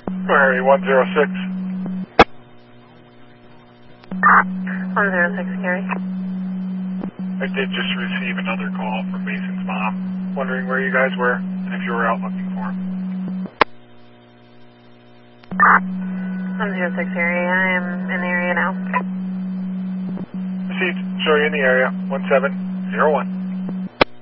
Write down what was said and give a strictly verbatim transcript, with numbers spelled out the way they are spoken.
Mary one zero six. one zero six, Gary. I did just receive another call from Mason's mom, wondering where you guys were and if you were out looking for him. one zero six area, I am in the area now. Received. Show you in the area. one seven zero one.